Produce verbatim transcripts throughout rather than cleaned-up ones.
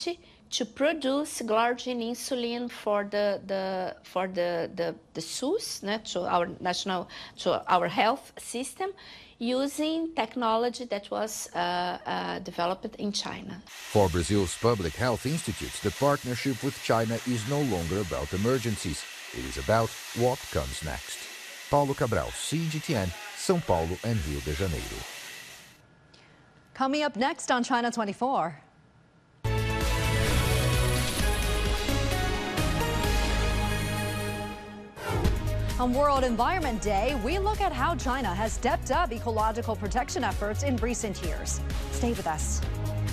to produce glargine insulin for the the for the the, the S U S, né, to our national to our health system, using technology that was uh, uh, developed in China. For Brazil's public health institutes, the partnership with China is no longer about emergencies. It is about what comes next. Paulo Cabral, C G T N, São Paulo and Rio de Janeiro. Coming up next on China twenty-four. On World Environment Day, we look at how China has stepped up ecological protection efforts in recent years. Stay with us.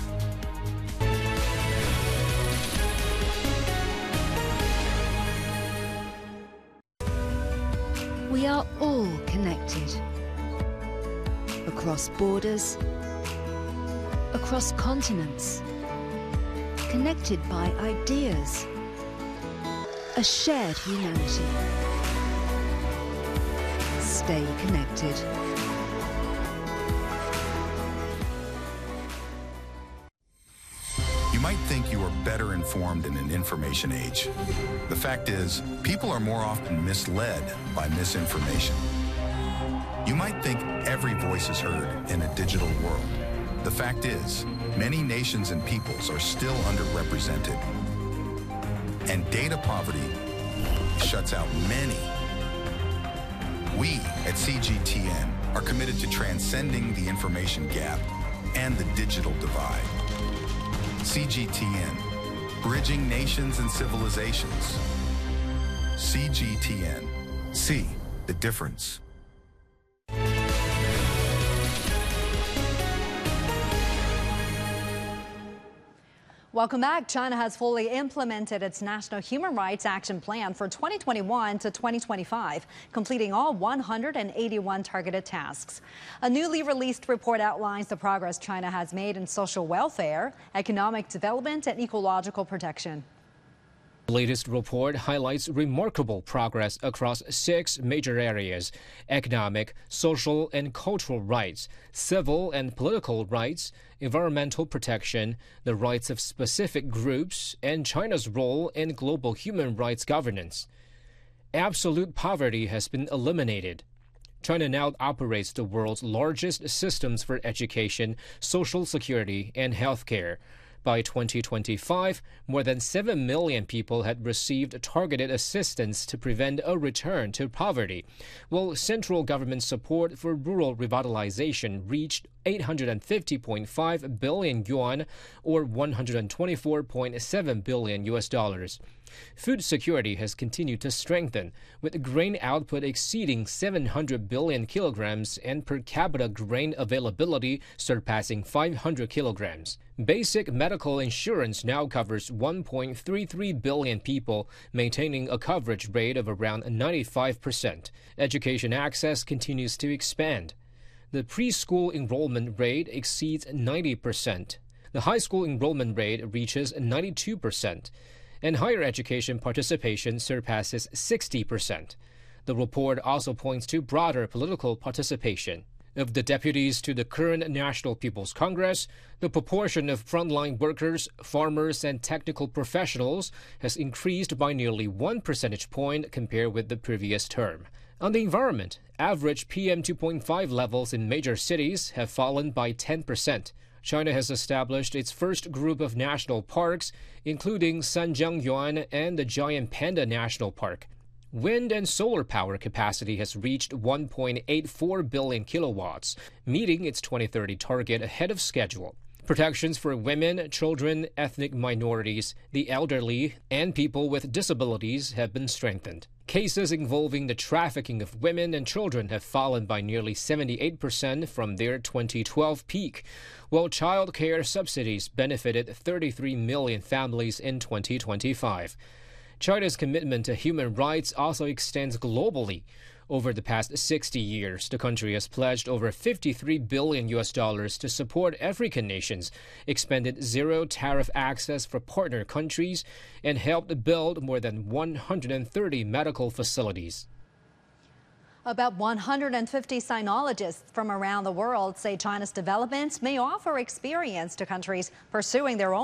We are all connected. Across borders, across continents, connected by ideas, a shared humanity. Stay connected. You might think you are better informed in an information age. The fact is, people are more often misled by misinformation. You might think every voice is heard in a digital world. The fact is, many nations and peoples are still underrepresented. And data poverty shuts out many. We at C G T N are committed to transcending the information gap and the digital divide. C G T N, bridging nations and civilizations. C G T N, see the difference. Welcome back. China has fully implemented its National Human Rights Action Plan for twenty twenty-one to twenty twenty-five, completing all one hundred eighty-one targeted tasks. A newly released report outlines the progress China has made in social welfare, economic development, and ecological protection. The latest report highlights remarkable progress across six major areas: economic, social, and cultural rights, civil and political rights, environmental protection, the rights of specific groups, and China's role in global human rights governance. Absolute poverty has been eliminated. China now operates the world's largest systems for education, social security, and healthcare. By twenty twenty-five, more than seven million people had received targeted assistance to prevent a return to poverty, while central government support for rural revitalization reached eight hundred fifty point five billion yuan, or one hundred twenty-four point seven billion U S dollars. Food security has continued to strengthen, with grain output exceeding seven hundred billion kilograms and per capita grain availability surpassing five hundred kilograms. Basic medical insurance now covers one point three three billion people, maintaining a coverage rate of around ninety-five percent. Education access continues to expand. The preschool enrollment rate exceeds ninety percent. The high school enrollment rate reaches ninety-two percent. And higher education participation surpasses sixty percent. The report also points to broader political participation. Of the deputies to the current National People's Congress, the proportion of frontline workers, farmers, and technical professionals has increased by nearly one percentage point compared with the previous term. On the environment, average P M two point five levels in major cities have fallen by ten percent. China has established its first group of national parks, including Sanjiangyuan and the Giant Panda National Park. Wind and solar power capacity has reached one point eight four billion kilowatts, meeting its twenty thirty target ahead of schedule. Protections for women, children, ethnic minorities, the elderly, and people with disabilities have been strengthened. Cases involving the trafficking of women and children have fallen by nearly seventy-eight percent from their twenty twelve peak, while child care subsidies benefited thirty-three million families in twenty twenty-five. China's commitment to human rights also extends globally. Over the past sixty years, the country has pledged over fifty-three billion U S dollars to support African nations, expanded zero-tariff access for partner countries, and helped build more than one hundred thirty medical facilities. About one hundred fifty sinologists from around the world say China's developments may offer experience to countries pursuing their own